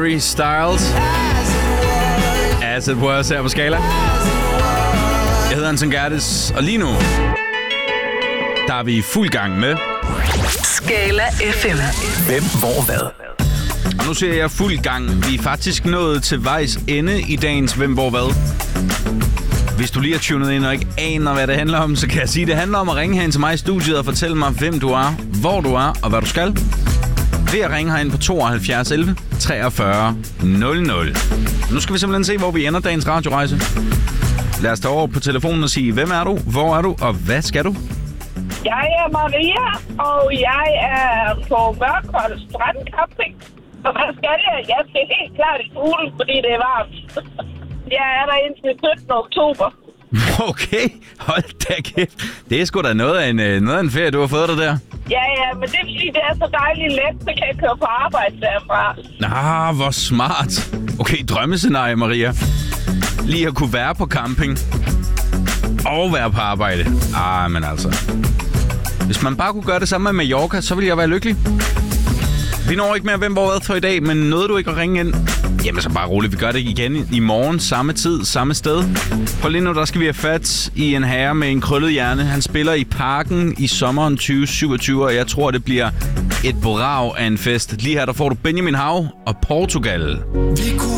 Harry Styles. As It Was her på Skala. Jeg hedder Anton Gerdes, og lige nu, der er vi i fuld gang med Skala FM. Hvem, hvor, hvad? Og nu ser jeg fuld gang. Vi er faktisk nået til vejs ende i dagens Hvem, hvor, hvad. Hvis du lige har tunet ind og ikke aner, hvad det handler om, så kan jeg sige, at det handler om at ringe herind til mig i studiet og fortælle mig, hvem du er, hvor du er og hvad du skal. Ved at ringe herind på 72 11 43 00. Nu skal vi simpelthen se, hvor vi ender dagens radiorejse. Lad os tage over på telefonen og sige, hvem er du, hvor er du og hvad skal du? Jeg er Maria, og jeg er på Mørkhold Strandcamping. Og hvad skal jeg? Jeg skal helt klart i Fuglen, fordi det er varmt. Jeg er der indtil 17. oktober. Okay, hold da kæft. Det er sgu da noget af en ferie, du har fået dig der. Ja, men det er fordi, det er så dejligt let, så kan jeg køre på arbejde derfra. Hvor smart. Okay, drømmescenarie, Maria. Lige at kunne være på camping og være på arbejde. Men altså. Hvis man bare kunne gøre det samme med Mallorca, så ville jeg være lykkelig. Vi når ikke mere hvem hvor hvad for i dag, men nåede du ikke at ringe ind? Jamen så bare roligt, vi gør det igen i morgen, samme tid, samme sted. For lige nu, der skal vi have fat i en herre med en krøllet hjerne. Han spiller i Parken i sommeren 2027, og jeg tror, det bliver et brag af en fest. Lige her, der får du Benjamin Hav og Portugal. Vi kunne